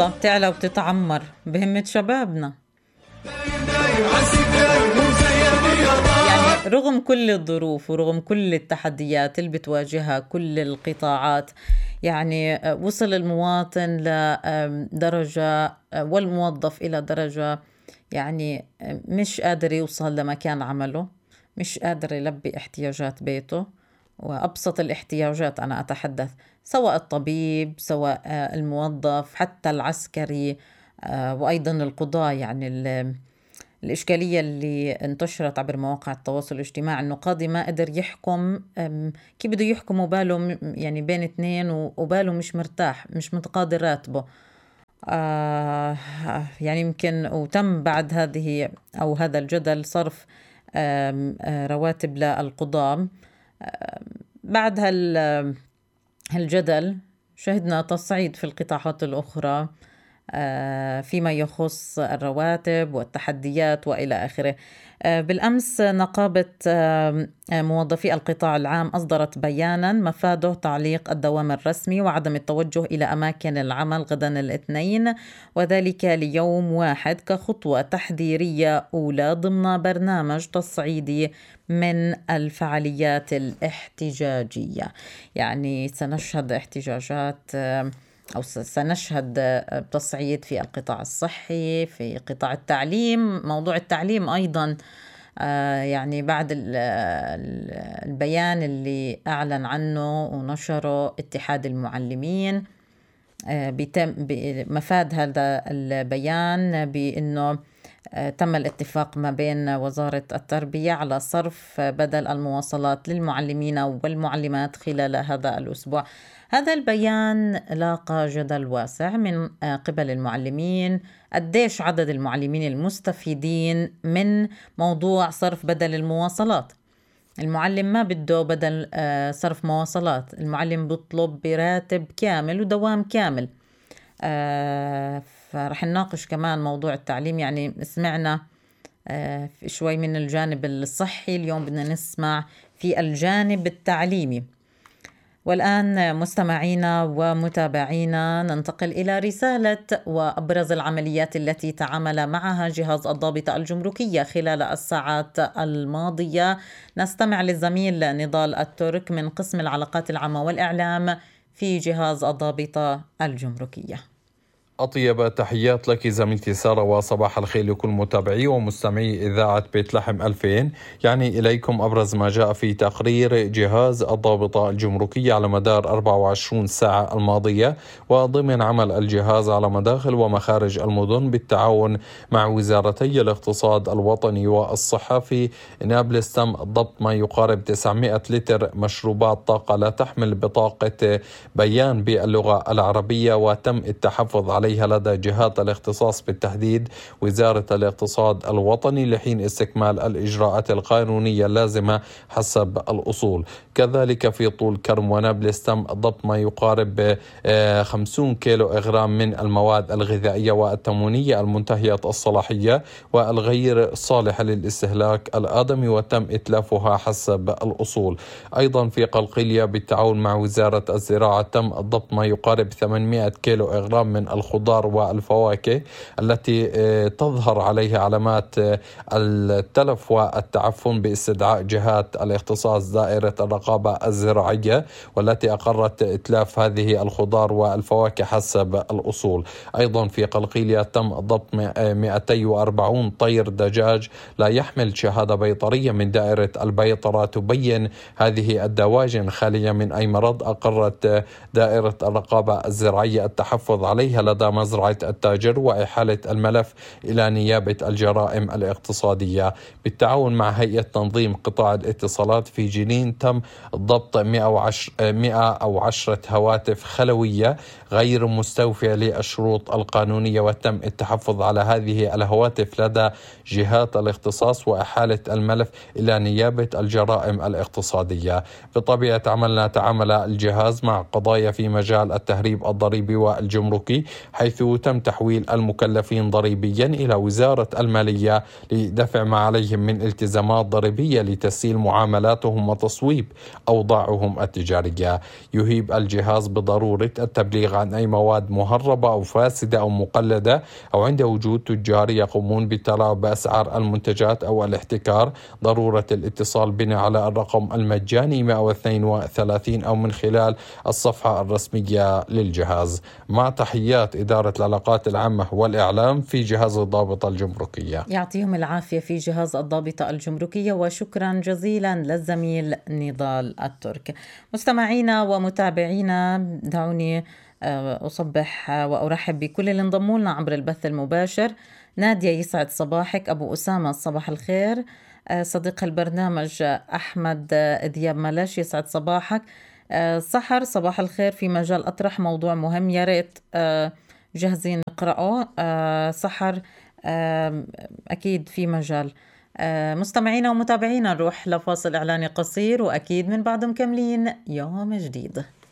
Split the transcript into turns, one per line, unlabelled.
يلا تعلى وتتعمر بهمة شبابنا. يعني رغم كل الظروف ورغم كل التحديات اللي بتواجهها كل القطاعات، يعني وصل المواطن لدرجة والموظف إلى درجة يعني مش قادر يوصل لمكان عمله، مش قادر يلبي احتياجات بيته، وأبسط الاحتياجات أنا أتحدث، سواء الطبيب سواء الموظف حتى العسكري وأيضا القضاة. يعني الإشكالية اللي انتشرت عبر مواقع التواصل الاجتماعي إنه قاضي ما قدر يحكم، كيف بده يحكم وباله يعني بين اثنين وباله مش مرتاح، مش متقاضي راتبه. يعني يمكن وتم بعد هذه أو هذا الجدل صرف رواتب للقضاة. بعد هالجدل شهدنا تصعيد في القطاعات الأخرى فيما يخص الرواتب والتحديات وإلى آخره. بالأمس نقابة موظفي القطاع العام أصدرت بيانا مفاده تعليق الدوام الرسمي وعدم التوجه إلى أماكن العمل غدا الاثنين، وذلك ليوم واحد كخطوة تحذيرية أولى ضمن برنامج تصعيدي من الفعاليات الاحتجاجية. يعني سنشهد احتجاجات أو سنشهد تصعيد في القطاع الصحي، في قطاع التعليم، موضوع التعليم أيضا. يعني بعد البيان اللي أعلن عنه ونشره اتحاد المعلمين، مفاد هذا البيان بأنه تم الاتفاق ما بين وزارة التربية على صرف بدل المواصلات للمعلمين والمعلمات خلال هذا الأسبوع. هذا البيان لاقى جدل واسع من قبل المعلمين. قديش عدد المعلمين المستفيدين من موضوع صرف بدل المواصلات؟ المعلم ما بده بدل صرف مواصلات، المعلم بيطلب براتب كامل ودوام كامل. فرح نناقش كمان موضوع التعليم. يعني سمعنا شوي من الجانب الصحي، اليوم بدنا نسمع في الجانب التعليمي. والآن مستمعينا ومتابعينا ننتقل إلى رسالة وأبرز العمليات التي تعامل معها جهاز الضابطة الجمركية خلال الساعات الماضية. نستمع للزميل نضال الترك من قسم العلاقات العامة والإعلام في جهاز الضابطة الجمركية.
أطيب تحيات لك زميلتي سارة، وصباح الخير لكل متابعي ومستمعي إذاعة بيت لحم 2000. يعني إليكم أبرز ما جاء في تقرير جهاز الضابطة الجمركية على مدار 24 ساعة الماضية، وضمن عمل الجهاز على مداخل ومخارج المدن بالتعاون مع وزارتي الاقتصاد الوطني والصحة. في نابلس تم ضبط ما يقارب 900 لتر مشروبات طاقة لا تحمل بطاقة بيان باللغة العربية، وتم التحفظ عليها لدى جهات الاختصاص بالتحديد وزارة الاقتصاد الوطني لحين استكمال الإجراءات القانونية اللازمة حسب الأصول. كذلك في طول كرم ونابلس تم ضبط ما يقارب 50 كيلو إغرام من المواد الغذائية والتموينية المنتهية الصلاحية والغير صالحة للاستهلاك الآدمي، وتم إتلافها حسب الأصول. أيضا في قلقيلية بالتعاون مع وزارة الزراعة تم ضبط ما يقارب 800 كيلو إغرام من الخضار والفواكه التي تظهر عليها علامات التلف والتعفن، باستدعاء جهات الاختصاص دائرة الرقابة الزراعية والتي أقرت إتلاف هذه الخضار والفواكه حسب الأصول. أيضا في قلقيلية تم ضبط 240 طير دجاج لا يحمل شهادة بيطرية من دائرة البيطرة تبين هذه الدواجن خالية من أي مرض. أقرت دائرة الرقابة الزراعية التحفظ عليها لدى مزرعة التاجر وإحالة الملف إلى نيابة الجرائم الاقتصادية. بالتعاون مع هيئة تنظيم قطاع الاتصالات في جنين تم ضبط 110 هواتف خلوية غير مستوفية للشروط القانونية، وتم التحفظ على هذه الهواتف لدى جهات الاختصاص وإحالة الملف إلى نيابة الجرائم الاقتصادية. بطبيعة عملنا تعامل الجهاز مع قضايا في مجال التهريب الضريبي والجمركي، حيث تم تحويل المكلفين ضريبيا إلى وزارة المالية لدفع ما عليهم من التزامات ضريبية لتسهيل معاملاتهم وتصويب أوضاعهم التجارية. يهيب الجهاز بضرورة التبليغ عن أي مواد مهربة أو فاسدة أو مقلدة أو عند وجود تجار يقومون بالتلاعب بأسعار المنتجات أو الاحتكار، ضرورة الاتصال بنا على الرقم المجاني 132 أو من خلال الصفحة الرسمية للجهاز. مع تحيات إدارة العلاقات العامة والإعلام في جهاز الضابطة الجمركية.
يعطيهم العافية في جهاز الضابطة الجمركية، وشكرا جزيلا للزميل نضال الترك. مستمعينا ومتابعينا، دعوني أصبح وأرحب بكل اللي انضموا لنا عبر البث المباشر. نادية يسعد صباحك. أبو أسامة صباح الخير. صديق البرنامج أحمد دياب ملاش يسعد صباحك. سحر صباح الخير. في مجال أطرح موضوع مهم، يا ريت جاهزين نقرأه. سحر أكيد في مجال. مستمعينا ومتابعينا نروح لفاصل إعلاني قصير، وأكيد من بعد مكملين يوم جديد.